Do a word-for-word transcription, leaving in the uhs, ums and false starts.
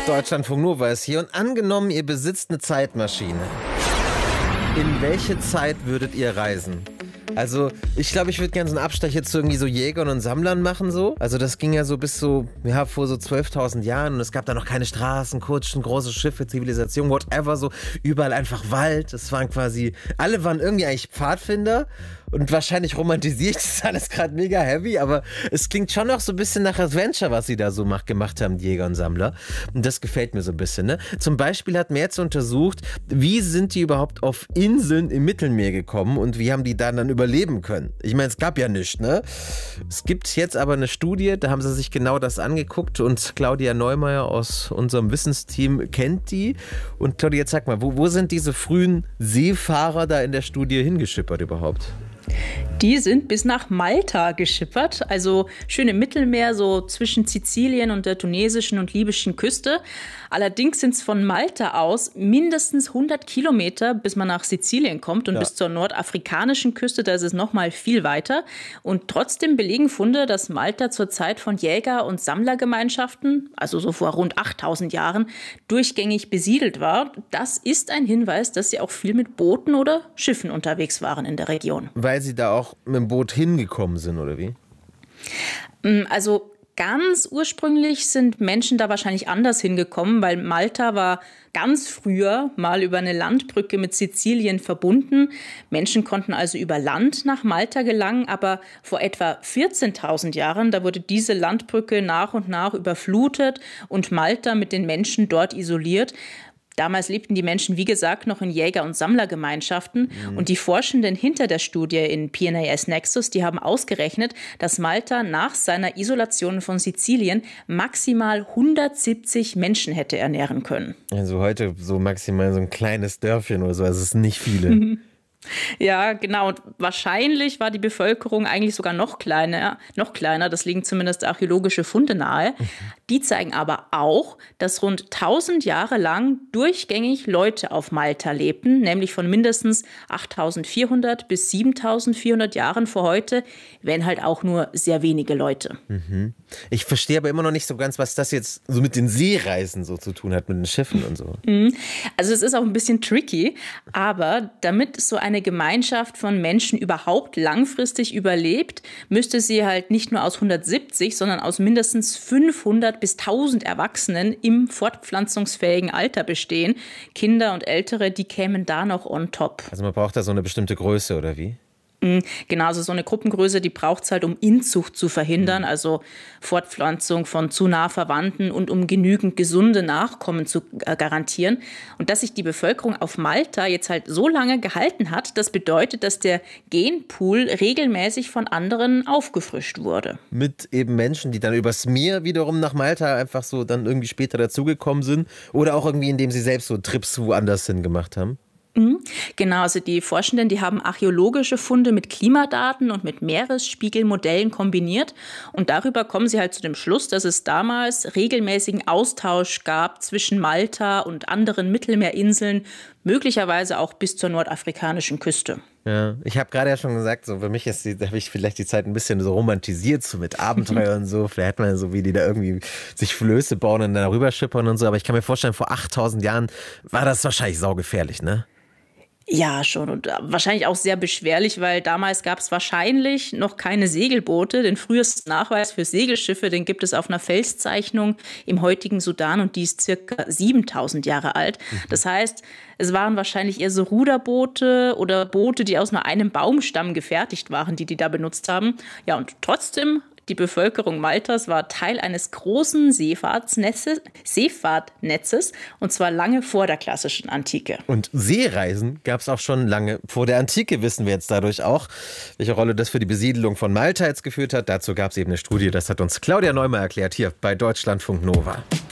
Deutschlandfunk Nova ist hier und angenommen, ihr besitzt eine Zeitmaschine. In welche Zeit würdet ihr reisen? Also, ich glaube, ich würde gerne so einen Abstecher zu irgendwie so Jägern und Sammlern machen, so. Also, das ging ja so bis so, ja, vor so zwölftausend Jahren und es gab da noch keine Straßen, Kutschen, große Schiffe, Zivilisation, whatever, so. Überall einfach Wald. Es waren quasi, alle waren irgendwie eigentlich Pfadfinder und wahrscheinlich romantisiere ich das alles gerade mega heavy, aber es klingt schon noch so ein bisschen nach Adventure, was sie da so macht, gemacht haben, die Jäger und Sammler. Und das gefällt mir so ein bisschen, ne? Zum Beispiel hat Merz untersucht, wie sind die überhaupt auf Inseln im Mittelmeer gekommen und wie haben die da dann überleben können. Ich meine, es gab ja nichts, ne? Es gibt jetzt aber eine Studie, da haben sie sich genau das angeguckt und Claudia Neumeier aus unserem Wissensteam kennt die. Und Claudia, jetzt sag mal, wo, wo sind diese frühen Seefahrer da in der Studie hingeschippert überhaupt? Die sind bis nach Malta geschippert, also schön im Mittelmeer, so zwischen Sizilien und der tunesischen und libyschen Küste. Allerdings sind es von Malta aus mindestens hundert Kilometer, bis man nach Sizilien kommt und ja. bis zur nordafrikanischen Küste, da ist es noch mal viel weiter. Und trotzdem belegen Funde, dass Malta zur Zeit von Jäger- und Sammlergemeinschaften, also so vor rund achttausend Jahren, durchgängig besiedelt war. Das ist ein Hinweis, dass sie auch viel mit Booten oder Schiffen unterwegs waren in der Region. Weil sie da auch mit dem Boot hingekommen sind, oder wie? Also ganz ursprünglich sind Menschen da wahrscheinlich anders hingekommen, weil Malta war ganz früher mal über eine Landbrücke mit Sizilien verbunden. Menschen konnten also über Land nach Malta gelangen, aber vor etwa vierzehntausend Jahren, da wurde diese Landbrücke nach und nach überflutet und Malta mit den Menschen dort isoliert. Damals lebten die Menschen, wie gesagt, noch in Jäger- und Sammlergemeinschaften. Mhm. Und die Forschenden hinter der Studie in P N A S Nexus, die haben ausgerechnet, dass Malta nach seiner Isolation von Sizilien maximal hundertsiebzig Menschen hätte ernähren können. Also heute so maximal so ein kleines Dörfchen oder so, also es sind nicht viele. Mhm. Ja, genau. Und wahrscheinlich war die Bevölkerung eigentlich sogar noch kleiner, noch kleiner. Das liegen zumindest archäologische Funde nahe. Die zeigen aber auch, dass rund tausend Jahre lang durchgängig Leute auf Malta lebten, nämlich von mindestens achttausendvierhundert bis siebentausendvierhundert Jahren vor heute, wenn halt auch nur sehr wenige Leute. Mhm. Ich verstehe aber immer noch nicht so ganz, was das jetzt so mit den Seereisen so zu tun hat, mit den Schiffen und so. Mhm. Also es ist auch ein bisschen tricky, aber damit so ein eine Gemeinschaft von Menschen überhaupt langfristig überlebt, müsste sie halt nicht nur aus hundertsiebzig, sondern aus mindestens fünfhundert bis tausend Erwachsenen im fortpflanzungsfähigen Alter bestehen. Kinder und Ältere, die kämen da noch on top. Also man braucht da so eine bestimmte Größe, oder wie? Genau, also so eine Gruppengröße, die braucht es halt, um Inzucht zu verhindern, also Fortpflanzung von zu nah Verwandten und um genügend gesunde Nachkommen zu garantieren. Und dass sich die Bevölkerung auf Malta jetzt halt so lange gehalten hat, das bedeutet, dass der Genpool regelmäßig von anderen aufgefrischt wurde. Mit eben Menschen, die dann übers Meer wiederum nach Malta einfach so dann irgendwie später dazugekommen sind oder auch irgendwie, indem sie selbst so Trips woanders hin gemacht haben? Genau, also die Forschenden, die haben archäologische Funde mit Klimadaten und mit Meeresspiegelmodellen kombiniert und darüber kommen sie halt zu dem Schluss, dass es damals regelmäßigen Austausch gab zwischen Malta und anderen Mittelmeerinseln, möglicherweise auch bis zur nordafrikanischen Küste. Ja, ich habe gerade ja schon gesagt, so für mich ist die, da habe ich vielleicht die Zeit ein bisschen so romantisiert, so mit Abenteuer und so. Vielleicht hat man so, wie die da irgendwie sich Flöße bauen und dann darüber schippern und so. Aber ich kann mir vorstellen, vor achttausend Jahren war das wahrscheinlich saugefährlich, ne? Ja, schon und wahrscheinlich auch sehr beschwerlich, weil damals gab es wahrscheinlich noch keine Segelboote. Den frühesten Nachweis für Segelschiffe, den gibt es auf einer Felszeichnung im heutigen Sudan und die ist circa siebentausend Jahre alt. Das heißt, es waren wahrscheinlich eher so Ruderboote oder Boote, die aus nur einem Baumstamm gefertigt waren, die die da benutzt haben. Ja, und trotzdem, die Bevölkerung Maltas war Teil eines großen Seefahrtsnetzes, Seefahrtnetzes und zwar lange vor der klassischen Antike. Und Seereisen gab es auch schon lange vor der Antike, wissen wir jetzt dadurch auch. Welche Rolle das für die Besiedelung von Malta jetzt geführt hat, dazu gab es eben eine Studie, das hat uns Claudia Neumeier erklärt, hier bei Deutschlandfunk Nova.